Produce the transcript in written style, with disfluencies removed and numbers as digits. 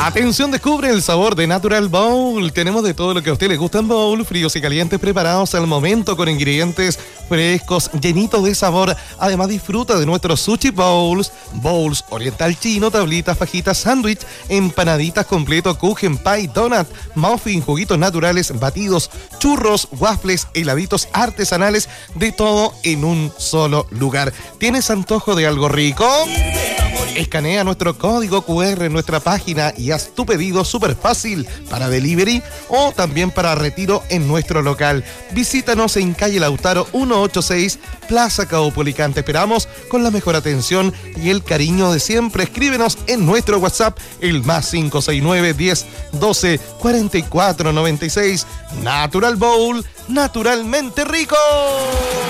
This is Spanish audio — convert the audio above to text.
Atención, descubre el sabor de Natural Bowl. Tenemos de todo lo que a usted le gusta en bowl, fríos y calientes preparados al momento con ingredientes frescos, llenitos de sabor. Además, disfruta de nuestros sushi bowls, bowls oriental chino, tablitas, fajitas, sándwich, empanaditas completo, kuchen, pie, donut, muffin, juguitos naturales, batidos, churros, waffles, heladitos artesanales, de todo en un solo lugar. ¿Tienes antojo de algo rico? Escanea nuestro código QR en nuestra página y haz tu pedido súper fácil para delivery o también para retiro en nuestro local. Visítanos en calle Lautaro 186, Plaza Caupolicán. Te esperamos con la mejor atención y el cariño de siempre. Escríbenos en nuestro WhatsApp, el +569 10 12 44 96. Natural Bowl, naturalmente rico.